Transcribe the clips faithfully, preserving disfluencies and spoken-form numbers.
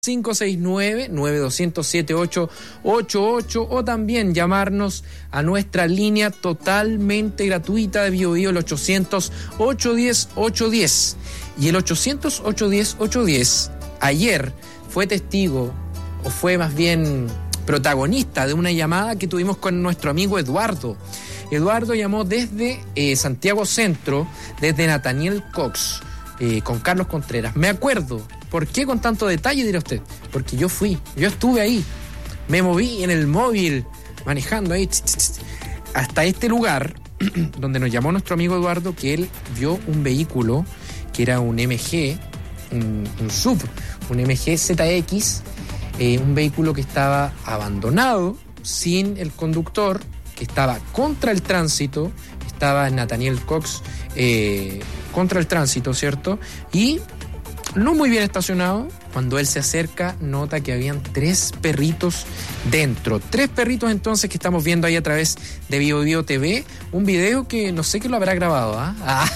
cinco seis nueve, nueve dos cero cero, siete ocho ocho ocho o también llamarnos a nuestra línea totalmente gratuita de Bio Bio, el ochocientos, ochocientos diez, ochocientos diez. Y el ochocientos, ochocientos diez, ochocientos diez ayer fue testigo, o fue más bien protagonista de una llamada que tuvimos con nuestro amigo Eduardo. Eduardo llamó desde eh, Santiago Centro, desde Nathaniel Cox, eh, con Carlos Contreras. Me acuerdo. ¿Por qué con tanto detalle, dirá usted? Porque yo fui, yo estuve ahí, me moví en el móvil, manejando ahí, tss, tss, hasta este lugar, donde nos llamó nuestro amigo Eduardo, que él vio un vehículo que era un M G, un, un sub, un M G Z X, eh, un vehículo que estaba abandonado, sin el conductor, que estaba contra el tránsito, estaba Nathaniel Cox eh, contra el tránsito, ¿cierto? Y no muy bien estacionado. Cuando él se acerca, nota que habían tres perritos dentro. Tres perritos entonces que estamos viendo ahí a través de Bio Bio T V. Un video que no sé qué lo habrá grabado, ¿ah? ¿ah?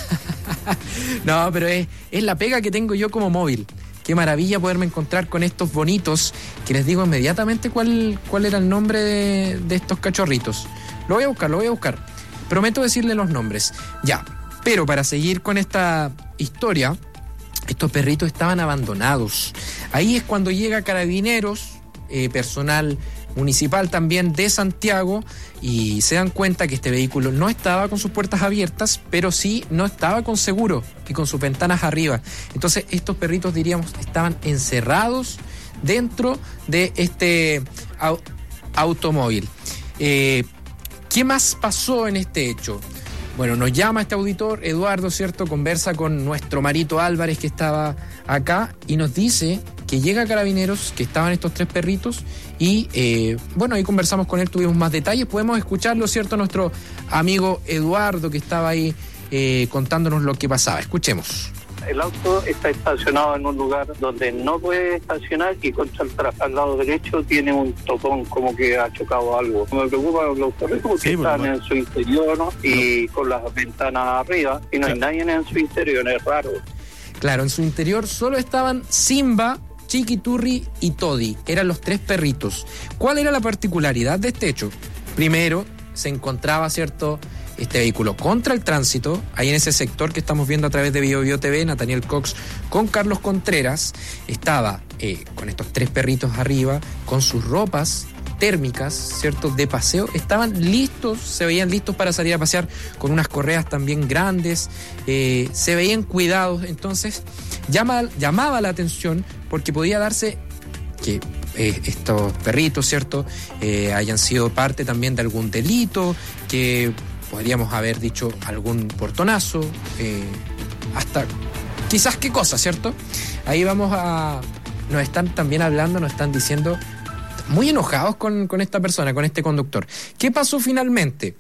No, pero es, es la pega que tengo yo como móvil. Qué maravilla poderme encontrar con estos bonitos, que les digo inmediatamente cuál, cuál era el nombre de, de estos cachorritos. Lo voy a buscar, lo voy a buscar. Prometo decirle los nombres. Ya, pero para seguir con esta historia, estos perritos estaban abandonados. Ahí es cuando llega Carabineros, eh, personal municipal también de Santiago, y se dan cuenta que este vehículo no estaba con sus puertas abiertas, pero sí no estaba con seguro y con sus ventanas arriba. Entonces estos perritos, diríamos, estaban encerrados dentro de este au- automóvil. Eh, ¿Qué más pasó en este hecho? Bueno, nos llama este auditor, Eduardo, ¿cierto? Conversa con nuestro Marito Álvarez, que estaba acá, y nos dice que llega Carabineros, que estaban estos tres perritos, y eh, bueno, ahí conversamos con él, tuvimos más detalles, podemos escucharlo, ¿cierto? Nuestro amigo Eduardo, que estaba ahí eh, contándonos lo que pasaba. Escuchemos. El auto está estacionado en un lugar donde no puede estacionar, y contra el tra- al lado derecho tiene un topón, como que ha chocado algo. Me preocupa los perritos porque sí, están bueno. en su interior, ¿no? Y con las ventanas arriba, y no hay nadie en su interior, es raro. Claro, en su interior solo estaban Simba, Chiquiturri y Toddy. Eran los tres perritos. ¿Cuál era la particularidad de este hecho? Primero, se encontraba, ¿cierto?, este vehículo contra el tránsito, ahí en ese sector que estamos viendo a través de Bio Bio T V, Nathaniel Cox con Carlos Contreras, estaba eh, con estos tres perritos arriba, con sus ropas térmicas, ¿cierto?, de paseo, estaban listos, se veían listos para salir a pasear, con unas correas también grandes, eh, se veían cuidados. Entonces llama, llamaba la atención porque podía darse que eh, estos perritos, ¿cierto?, eh, hayan sido parte también de algún delito, que podríamos haber dicho algún portonazo, eh, hasta quizás qué cosa, ¿cierto? Ahí vamos a... Nos están también hablando, nos están diciendo, muy enojados con, con esta persona, con este conductor. ¿Qué pasó finalmente?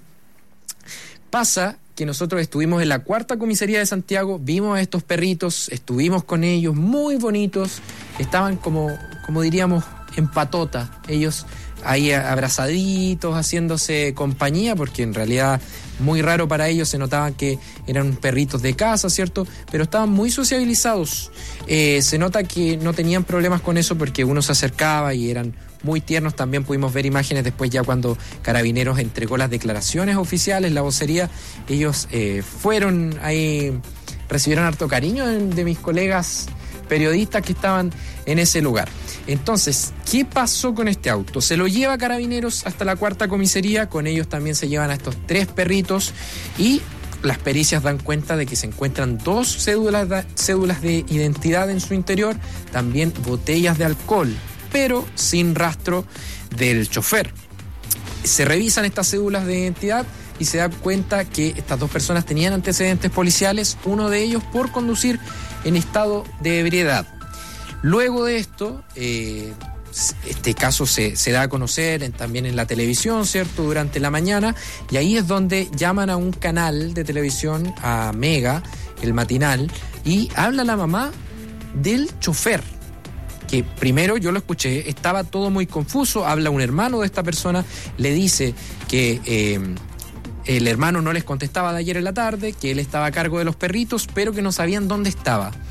Pasa que nosotros estuvimos en la cuarta comisaría de Santiago, vimos a estos perritos, estuvimos con ellos, muy bonitos, estaban como, como diríamos, en patota, ellos ahí abrazaditos, haciéndose compañía, porque en realidad muy raro para ellos, se notaban que eran perritos de casa, ¿cierto? Pero estaban muy sociabilizados. Eh, se nota que no tenían problemas con eso porque uno se acercaba y eran muy tiernos. También pudimos ver imágenes después, ya cuando Carabineros entregó las declaraciones oficiales, la vocería, ellos eh, fueron ahí, recibieron harto cariño de, de mis colegas periodistas que estaban en ese lugar. Entonces, ¿qué pasó con este auto? Se lo lleva Carabineros hasta la cuarta comisaría, con ellos también se llevan a estos tres perritos, y las pericias dan cuenta de que se encuentran dos cédulas de, cédulas de identidad en su interior, también botellas de alcohol, pero sin rastro del chofer. Se revisan estas cédulas de identidad y se da cuenta que estas dos personas tenían antecedentes policiales, uno de ellos por conducir en estado de ebriedad. Luego de esto, eh, este caso se, se da a conocer en, también en la televisión, ¿cierto?, durante la mañana, y ahí es donde llaman a un canal de televisión, a Mega, el matinal, y habla la mamá del chofer, que primero yo lo escuché, estaba todo muy confuso, habla un hermano de esta persona, le dice que eh, el hermano no les contestaba de ayer en la tarde, que él estaba a cargo de los perritos, pero que no sabían dónde estaba.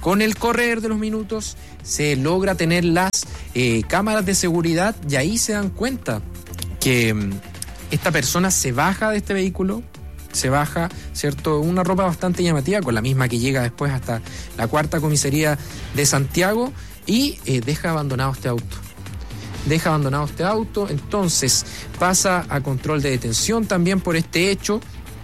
Con el correr de los minutos se logra tener las eh, cámaras de seguridad y ahí se dan cuenta que mm, esta persona se baja de este vehículo, se baja, ¿cierto? Una ropa bastante llamativa, con la misma que llega después hasta la cuarta comisaría de Santiago, y eh, deja abandonado este auto. Deja abandonado este auto, entonces pasa a control de detención también por este hecho,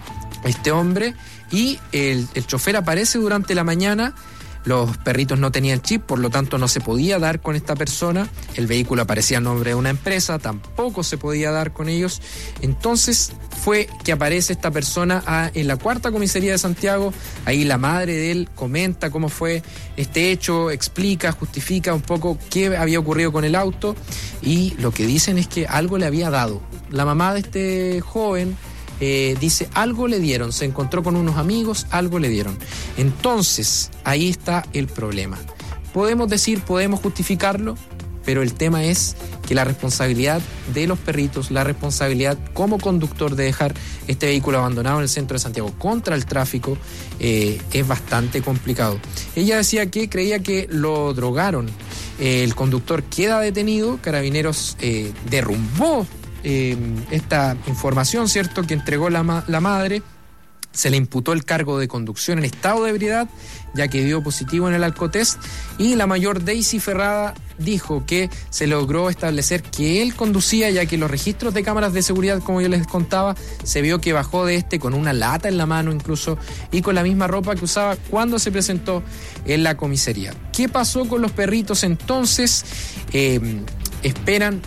este hombre, y el, el chofer aparece durante la mañana. Los perritos no tenían chip, por lo tanto no se podía dar con esta persona. El vehículo aparecía a nombre de una empresa, tampoco se podía dar con ellos. Entonces fue que aparece esta persona a, en la cuarta comisaría de Santiago. Ahí la madre de él comenta cómo fue este hecho, explica, justifica un poco qué había ocurrido con el auto, y lo que dicen es que algo le había dado. La mamá de este joven Eh, dice, algo le dieron, se encontró con unos amigos, algo le dieron. Entonces, ahí está el problema. Podemos decir, podemos justificarlo, pero el tema es que la responsabilidad de los perritos, la responsabilidad como conductor de dejar este vehículo abandonado en el centro de Santiago contra el tráfico, eh, es bastante complicado. Ella decía que creía que lo drogaron. Eh, el conductor queda detenido, Carabineros eh, derrumbó Eh, esta información, ¿cierto?, que entregó la, ma- la madre. Se le imputó el cargo de conducción en estado de ebriedad, ya que dio positivo en el alcotest, y la mayor Daisy Ferrada dijo que se logró establecer que él conducía, ya que los registros de cámaras de seguridad, como yo les contaba, se vio que bajó de este con una lata en la mano incluso, y con la misma ropa que usaba cuando se presentó en la comisaría. ¿Qué pasó con los perritos entonces? Eh, esperan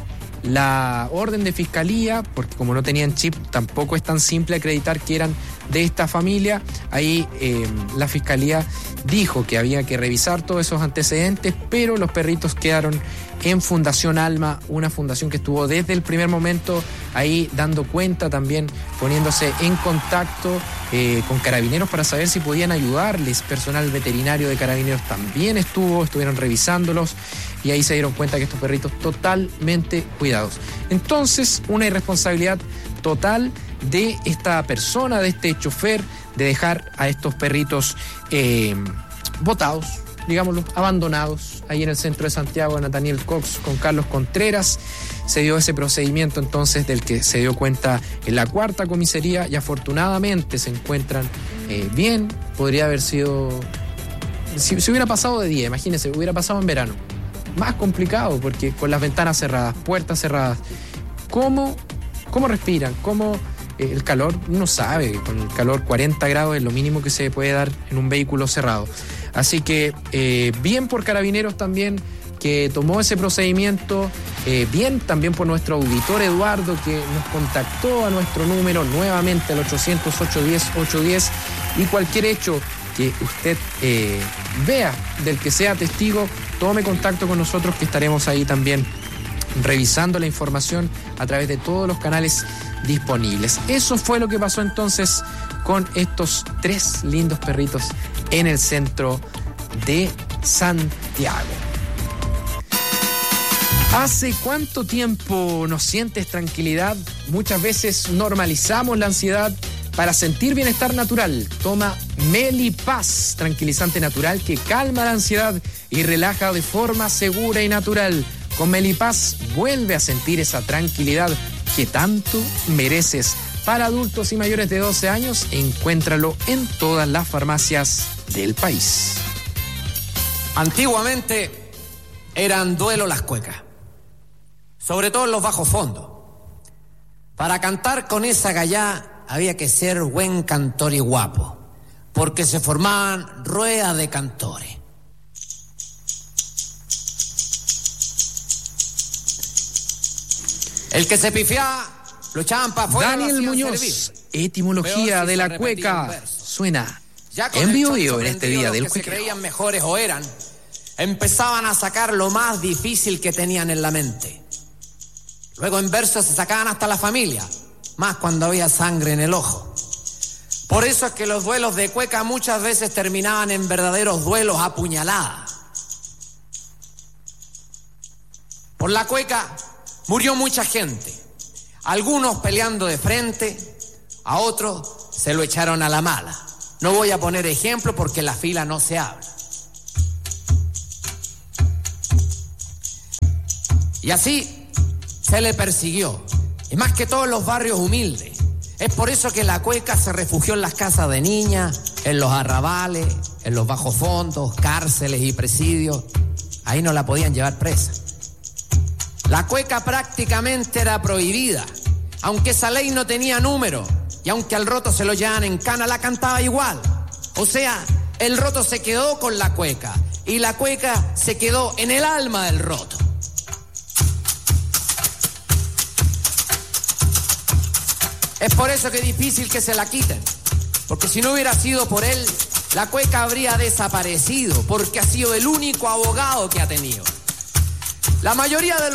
la orden de fiscalía, porque como no tenían chip tampoco es tan simple acreditar que eran de esta familia. Ahí eh, la fiscalía dijo que había que revisar todos esos antecedentes, pero los perritos quedaron en Fundación Alma, una fundación que estuvo desde el primer momento ahí dando cuenta, también poniéndose en contacto eh, con Carabineros para saber si podían ayudarles. Personal veterinario de Carabineros también estuvo, estuvieron revisándolos, y ahí se dieron cuenta que estos perritos totalmente cuidados. Entonces, una irresponsabilidad total de esta persona, de este chofer, de dejar a estos perritos eh, botados, digámoslo, abandonados, ahí en el centro de Santiago. Nathaniel Cox con Carlos Contreras. Se dio ese procedimiento entonces del que se dio cuenta en la cuarta comisaría, y afortunadamente se encuentran eh, bien. Podría haber sido, si, si hubiera pasado de día, imagínense, hubiera pasado en verano, más complicado, porque con las ventanas cerradas, puertas cerradas, ¿cómo, cómo respiran? ¿Cómo eh, el calor? Uno sabe, con el calor cuarenta grados es lo mínimo que se puede dar en un vehículo cerrado. Así que eh, bien por Carabineros también, que tomó ese procedimiento, eh, bien también por nuestro auditor Eduardo, que nos contactó a nuestro número nuevamente al ochocientos, ochocientos diez, ochocientos diez, y cualquier hecho que usted eh, vea, del que sea testigo, tome contacto con nosotros, que estaremos ahí también revisando la información a través de todos los canales disponibles. Eso fue lo que pasó entonces con estos tres lindos perritos en el centro de Santiago. ¿Hace cuánto tiempo no sientes tranquilidad? Muchas veces normalizamos la ansiedad para sentir bienestar natural. Toma Melipaz, tranquilizante natural que calma la ansiedad y relaja de forma segura y natural. Con Melipaz vuelve a sentir esa tranquilidad que tanto mereces. Para adultos y mayores de doce años, encuéntralo en todas las farmacias del país. Antiguamente eran duelo las cuecas, sobre todo en los bajos fondos. Para cantar con esa gallá había que ser buen cantor y guapo, porque se formaban ruedas de cantores. El que se pifiaba lo echaban para afuera. Daniel Muñoz, servir. Etimología si de la cueca, suena en vivo vivo en este día del cuequeo. Que se creían mejores o eran, empezaban a sacar lo más difícil que tenían en la mente. Luego en verso se sacaban hasta la familia, más cuando había sangre en el ojo. Por eso es que los duelos de cueca muchas veces terminaban en verdaderos duelos a puñaladas. Por la cueca murió mucha gente, algunos peleando de frente, a otros se lo echaron a la mala. No voy a poner ejemplo porque en la fila no se habla. Y así se le persiguió, y más que todo en los barrios humildes. Es por eso que la cueca se refugió en las casas de niñas, en los arrabales, en los bajos fondos, cárceles y presidios. Ahí no la podían llevar presa. La cueca prácticamente era prohibida, aunque esa ley no tenía número, y aunque al roto se lo llevaban en cana, la cantaba igual. O sea, el roto se quedó con la cueca, y la cueca se quedó en el alma del roto. Es por eso que es difícil que se la quiten, porque si no hubiera sido por él, la cueca habría desaparecido, porque ha sido el único abogado que ha tenido. La mayoría de los